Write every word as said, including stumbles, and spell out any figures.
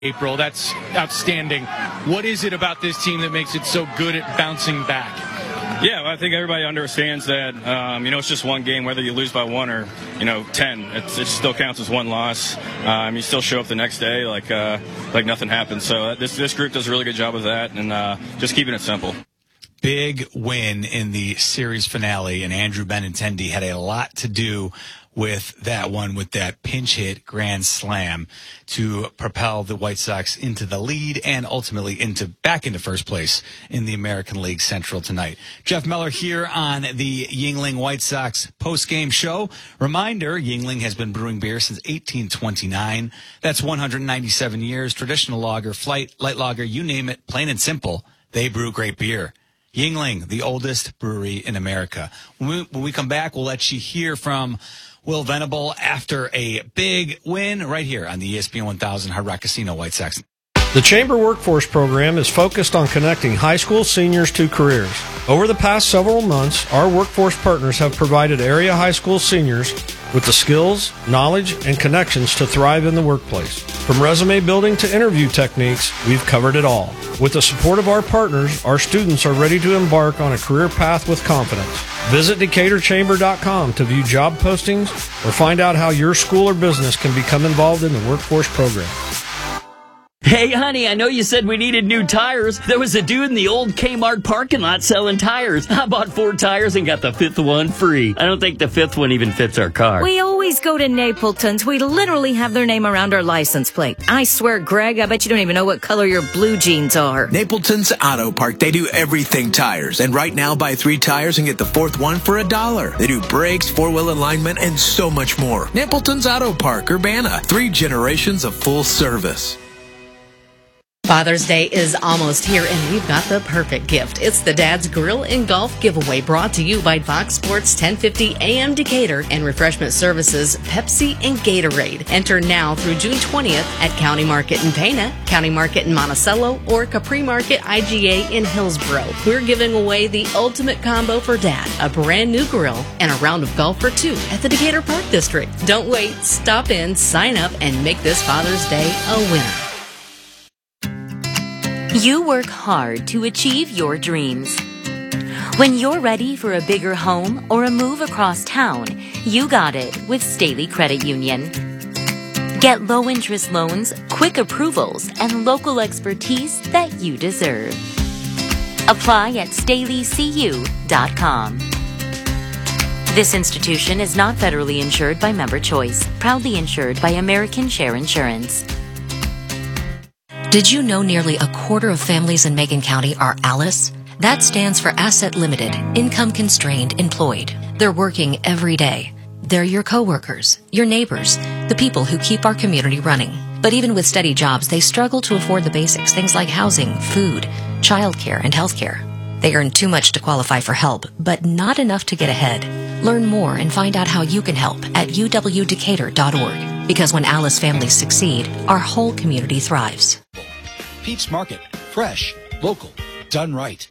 April. That's outstanding. What is it about this team that makes it so good at bouncing back? Yeah, well, I think everybody understands that, um, you know, it's just one game, whether you lose by one or, you know, ten. It's, it still counts as one loss. Um, you still show up the next day like uh, like nothing happened. So this, this group does a really good job of that and uh, just keeping it simple. Big win in the series finale, and Andrew Benintendi had a lot to do with that one, with that pinch hit grand slam to propel the White Sox into the lead and ultimately into back into first place in the American League Central tonight. Jeff Meller here on the Yuengling White Sox post-game show. Reminder, Yuengling has been brewing beer since eighteen twenty-nine. That's one hundred ninety-seven years. Traditional lager, flight, light lager, you name it, plain and simple. They brew great beer. Yuengling, the oldest brewery in America. When we, when we come back, we'll let you hear from Will Venable after a big win right here on the E S P N one thousand Hard Rock Casino White Sox. The Chamber Workforce Program is focused on connecting high school seniors to careers. Over the past several months, our workforce partners have provided area high school seniors with the skills, knowledge, and connections to thrive in the workplace. From resume building to interview techniques, we've covered it all. With the support of our partners, our students are ready to embark on a career path with confidence. Visit Decatur Chamber dot com to view job postings or find out how your school or business can become involved in the workforce program. Hey, honey, I know you said we needed new tires. There was a dude in the old Kmart parking lot selling tires. I bought four tires and got the fifth one free. I don't think the fifth one even fits our car. We always go to Napleton's. We literally have their name around our license plate. I swear, Greg, I bet you don't even know what color your blue jeans are. Napleton's Auto Park. They do everything tires. And right now, buy three tires and get the fourth one for a dollar. They do brakes, four-wheel alignment, and so much more. Napleton's Auto Park, Urbana. Three generations of full service. Father's Day is almost here, and we've got the perfect gift. It's the Dad's Grill and Golf Giveaway, brought to you by Fox Sports ten fifty A M Decatur and Refreshment Services, Pepsi and Gatorade. Enter now through June twentieth at County Market in Pana, County Market in Monticello, or Capri Market I G A in Hillsboro. We're giving away the ultimate combo for Dad, a brand new grill and a round of golf for two at the Decatur Park District. Don't wait. Stop in, sign up, and make this Father's Day a winner. You work hard to achieve your dreams. When you're ready for a bigger home or a move across town, you got it with Staley Credit Union. Get low-interest loans, quick approvals, and local expertise that you deserve. Apply at staley c u dot com. This institution is not federally insured by Member Choice, proudly insured by American Share Insurance. Did you know nearly a quarter of families in Macon County are ALICE? That stands for Asset Limited, Income Constrained Employed. They're working every day. They're your coworkers, your neighbors, the people who keep our community running. But even with steady jobs, they struggle to afford the basics, things like housing, food, childcare, and healthcare. They earn too much to qualify for help, but not enough to get ahead. Learn more and find out how you can help at u w decatur dot org. Because when ALICE families succeed, our whole community thrives. Pete's Market. Fresh, local, done right.